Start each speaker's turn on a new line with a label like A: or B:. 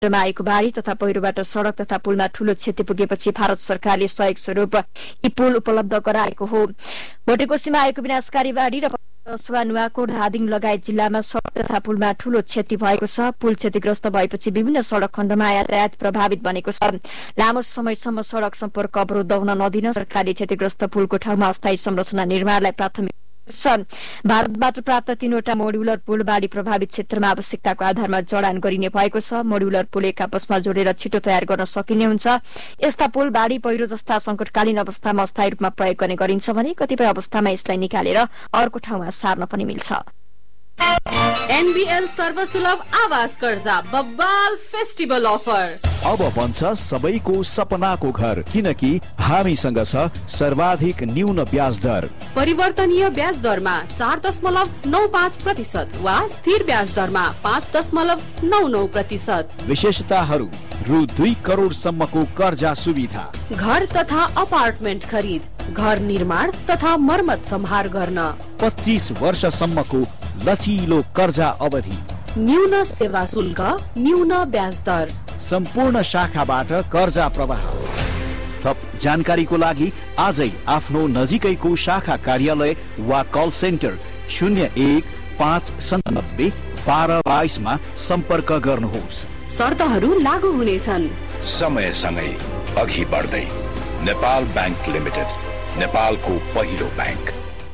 A: मा आएको बाढी तथा पहिरोबाट सड़क तथा पुलमा ठूलो क्षति पुगेपछि भारत सरकारले सहयोग स्वरूप यी पुल उपलब्ध गराएको हो। भोटेकोशीमा आएको विनाशकारी बाढी र सभा नुवाकोट धादिङ लगायत जिल्लामा सड़क तथा पुलमा ठूलो क्षति भएको छ। पुल क्षतिग्रस्त भएपछि विभिन्न सड़क खण्डमा यातायात प्रभावित बनेको छ। लामो समयसम्म सड़क सम्पर्क अवरोध हुन नदिन सरकारले क्षतिग्रस्त पुलको ठाउँमा अस्थायी संरचना निर्माणलाई प्राथमिकता भारतबाट प्राप्त 3वटा मोड्युलर पुल बाढी प्रभावित क्षेत्रमा आवश्यकताको आधारमा जडान गरिने भएको छ। मोड्युलर पुल एक आपसमा जोडेर छिटो तयार गर्न सकिने हुन्छ। यस्ता पुल बाढी पहिरो जस्ता संकटकालीन अवस्थामा अस्थायी रूपमा प्रयोग गर्ने गरिन्छ भने कतिपय अवस्थामा यसलाई निकालेर अर्को ठाउँमा सार्न पनि मिल्छ।
B: एनबीएल सर्वसुलभ आवास कर्जा बब्बाल फेस्टिभल अफर
C: अब बन्छ सबैको सपनाको घर, किनकि हामीसँग छ सर्वाधिक न्यून ब्याज दर।
B: परिवर्तनीय ब्याज दरमा 4.95% वा स्थिर ब्याज दरमा 5.99%।
C: विशेषताहरू: रु 2 करोड सम्मको कर्जा सुविधा,
B: घर तथा अपार्टमेन्ट खरिद, घर निर्माण तथा मर्मत सम्हार गर्न,
C: 25 वर्षसम्मको लचिलो कर्जा अवधि,
B: न्यून सेवा शुल्क, न्यून ब्याज दर,
C: सम्पूर्ण शाखाबाट कर्जा प्रवाह। थप जानकारीको लागि आजै आफ्नो नजिकैको शाखा कार्यालय वा कल सेन्टर 0159921222 मा सम्पर्क गर्नुहोस्।
B: शर्तहरू लागू हुनेछन्।
D: समयसँगै अघि बढ्दै नेपाल बैंक लिमिटेड, नेपालको पहिलो बैंक।